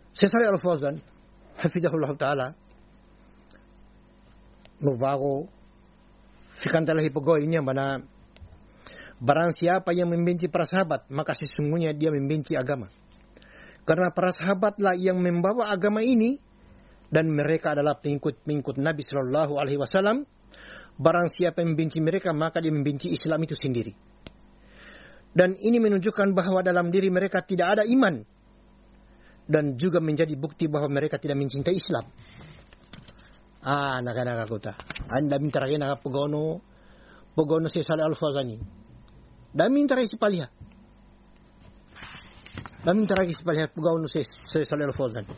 Syekh Shalih Al Fauzan hafizahullah taala no bago fikantalahi pegawainya mana barang siapa yang membenci para sahabat maka sesungguhnya dia membenci agama. Karena para sahabatlah yang membawa agama ini dan mereka adalah pengikut Nabi Shallallahu Alaihi Wasallam. Barang siapa yang membenci mereka maka dia membenci Islam itu sendiri. Dan ini menunjukkan bahwa dalam diri mereka tidak ada iman dan juga menjadi bukti bahwa mereka tidak mencintai Islam. Naga-naga kota. Anda minta lagi naga pegono Syekh Shalih Al Fauzani. Dan minta lagi sepaliha. Dan minta lagi sepaliha pegono Syekh Shalih Al Fauzani.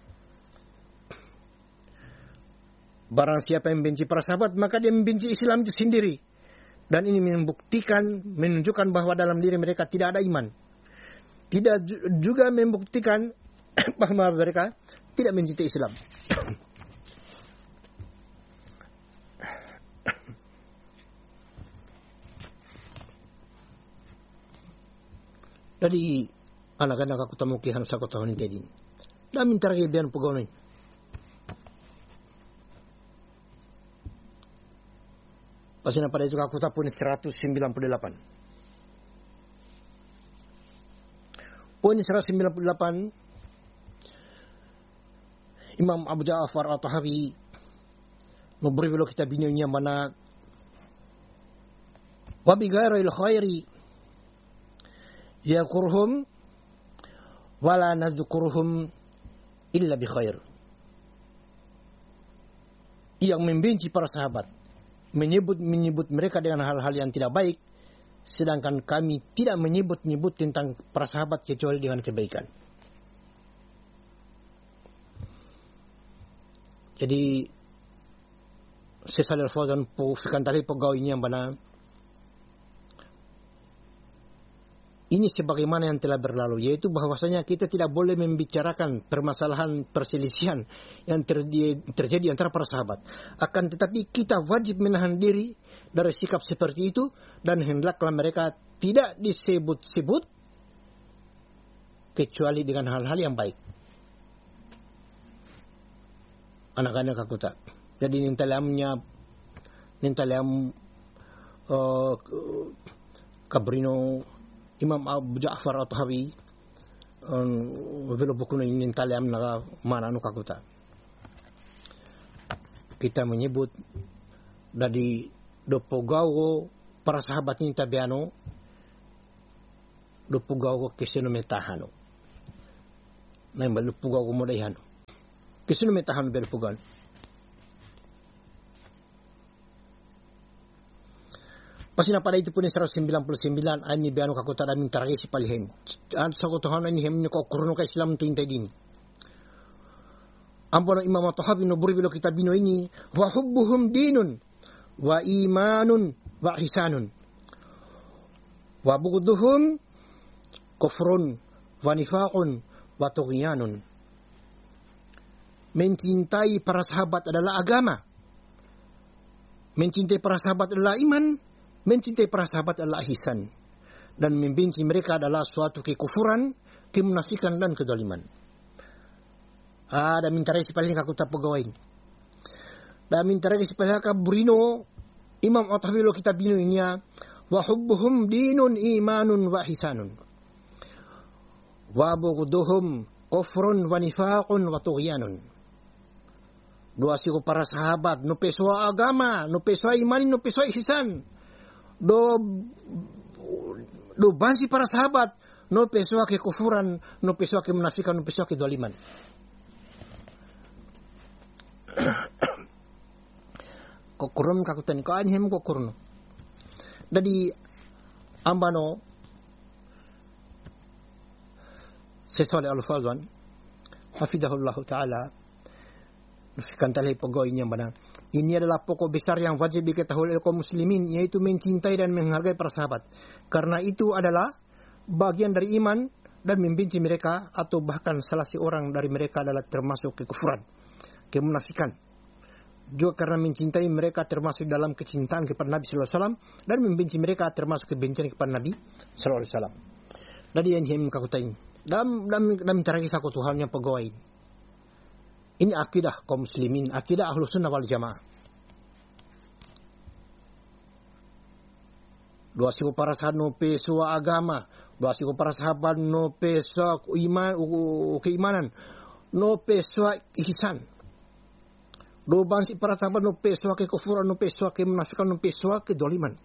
Barang siapa yang membenci para sahabat maka dia membenci Islam itu sendiri. Dan ini menunjukkan bahwa dalam diri mereka tidak ada iman. Tidak juga membuktikan bahwa mereka tidak mencintai Islam. Jadi anak-anak aku tamukihan sa kota honin tedin. Dan minta lagi biar pegawai. Pasina pada itu aku tak punya 198. Poin 198 Imam Abu Ja'far At-Tahawi memberi beliau kitab ini mana wa bi ghairil khairi yakurhum wala nadhkuruhum illa bi khair. Yang membenci para sahabat menyebut mereka dengan hal-hal yang tidak baik, sedangkan kami tidak menyebut tentang para sahabat kecuali dengan kebaikan. Jadi Syekh Shalih Al Fauzan fikkan tadi pegawainya mana ini sebagaimana yang telah berlalu, yaitu bahwasanya kita tidak boleh membicarakan permasalahan perselisihan yang terjadi antara para sahabat. Akan tetapi kita wajib menahan diri dari sikap seperti itu dan hendaklah mereka tidak disebut-sebut kecuali dengan hal-hal yang baik. Anak-anak aku tak. Jadi nintalam kabrino Imam Abu Ja'far At-Tahawi velo buku ini nintalam na mana anu kakuta. Kita menyebut dari dopogawo para sahabat ini tabiano dopogawo keseno metahano. Nembal dopogawo modayano. Keseno metahano berpugan. Pasina pada itu pun 199 ani biano kakuta damin taragi si palhem. An sa kotohan ani hem ko kurno ka Islam tinta dini. Ampun Imam At-Tahawi no buri bilo kitab bino ini wa hubbuhum dinun wa imanun wa ihsanun. Wa bughduhum kufrun wa nifaqun wa tughyanun. Mencintai para sahabat adalah agama. Mencintai para sahabat adalah iman. Mencintai para sahabat adalah ihsan. Dan membenci mereka adalah suatu kekufuran, kemunafikan dan kezaliman. Dan minta resi paling aku tak pegawai. Dan minta resi paling aku burino Imam At-Tahawi lo kitab bino inya wa hubbuhum dinun imanun wa ihsanun. Wa bughduhum kufrun wa nifaqun wa tughyanun. Dua siku para sahabat no peswa agama, no peswa iman, no peswa ihsan. Do bansi para sahabat no peswa kekufuran, no peswa kemunafikan, no peswa kezaliman. Kokurum kakutan ko anhem kokurno. Dadi ambano Syekh Shalih Al Fauzan hafizahullah taala nufikan tali pegawainya mana. Ini adalah pokok besar yang wajib diketahui oleh kaum muslimin, yaitu mencintai dan menghargai para sahabat. Karena itu adalah bagian dari iman dan membenci mereka atau bahkan salah seorang dari mereka adalah termasuk kekufuran, kemunafikan. Juga karena mencintai mereka termasuk dalam kecintaan kepada Nabi sallallahu alaihi wasallam dan membenci mereka termasuk kebencian kepada Nabi sallallahu alaihi wasallam. Dari yang kakutain dalam cara kisah Tuhannya pegawai. Ini akidah kaum muslimin, akidah Ahlus Sunnah wal Jamaah. Doa siku para sahabat no pesua agama, doa siku para sahabat no pesua keimanan, no pesua ihsan. Doa bansi para sahabat no pesua kekufuran, no pesua kemunafikan, no pesua kedoliman.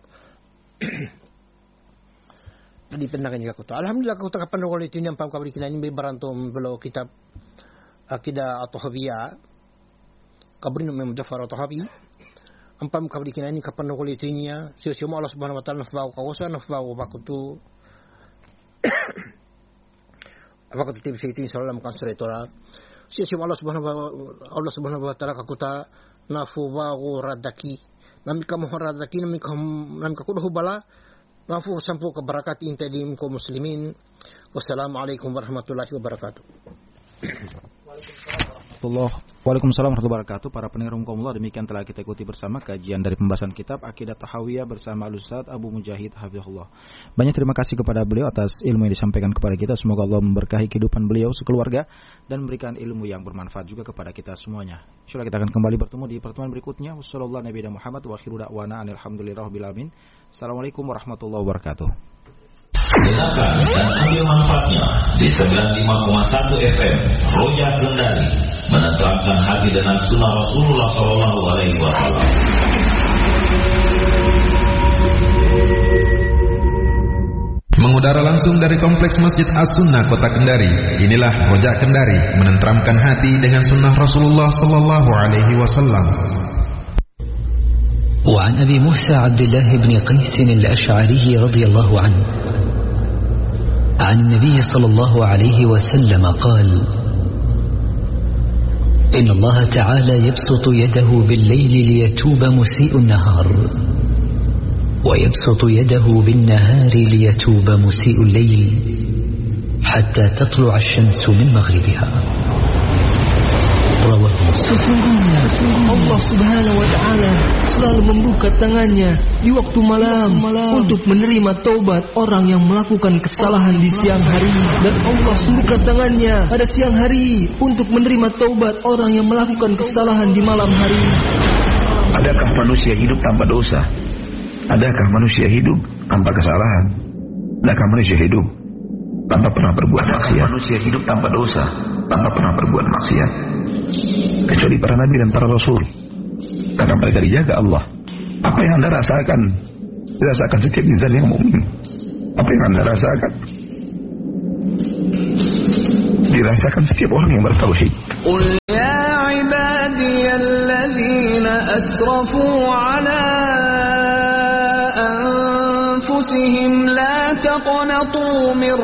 Tadi pendakan juga kota. Alhamdulillah kota kapan oleh itu yang pam kabri kita ini berantum belo kitab akidah atau Tahawiyah kabri memang Jafar atau Tahawi ampam kabri kita ini kapan oleh itu nya siapa Allah Subhanahu wa taala nafbau kawasan nafbau bakutu apa kata TV itu insyaallah makan sore tora siapa Allah Subhanahu wa taala kakuta nafu bau radaki nami kamu radaki nami kakudu bala nafu sampu kebarakat intadim kaum muslimin. Wassalamualaikum warahmatullahi wabarakatuh. Waalaikumsalam warahmatullahi wabarakatuh. Para pendengar umumullah, demikian telah kita ikuti bersama kajian dari pembahasan kitab Aqidah Tahawiyah bersama Al-Ustaz Abu Mujahid Hafizahullah. Banyak terima kasih kepada beliau atas ilmu yang disampaikan kepada kita. Semoga Allah memberkahi kehidupan beliau sekeluarga dan memberikan ilmu yang bermanfaat juga kepada kita semuanya. Insyaallah kita akan kembali bertemu di pertemuan berikutnya. Wassallallahu nabiyana Muhammad wa akhiru da'wana alhamdulillahirabbil alamin. Assalamualaikum warahmatullahi wabarakatuh. Dengarkan dan ambil manfaatnya di 95,1 FM Roja Kendari, menenteramkan hati dengan sunnah Rasulullah Sallallahu Alaihi Wasallam. Mengudara langsung dari Kompleks Masjid As-Sunnah Kota Kendari. Inilah Roja Kendari, menenteramkan hati dengan sunnah Rasulullah Sallallahu Alaihi Wasallam. وعن أبي موسى عبد الله بن قيس الأشعري رضي الله عنه عن النبي صلى الله عليه وسلم قال: إن الله تعالى يبسط يده بالليل ليتوب مسيء النهار، ويبسط يده بالنهار ليتوب مسيء الليل، حتى تطلع الشمس من مغربها. Sesungguhnya Allah Subhanahu wa Ta'ala selalu membuka tangannya di waktu malam untuk menerima taubat orang yang melakukan kesalahan di siang hari, dan Allah membuka tangannya pada siang hari untuk menerima taubat orang yang melakukan kesalahan di malam hari. Adakah manusia hidup tanpa dosa? Adakah manusia hidup tanpa kesalahan? Adakah manusia hidup tanpa pernah berbuat maksiat? Manusia hidup tanpa dosa, tanpa pernah berbuat maksiat, kecuali para nabi dan para rasul, karena mereka dijaga Allah. Apa yang Anda rasakan dirasakan setiap insan yang mukmin. Apa yang Anda rasakan dirasakan setiap orang yang bertauhid. Qul ya ibadiyalladzina asrafu ala anfusihim la taqnatu min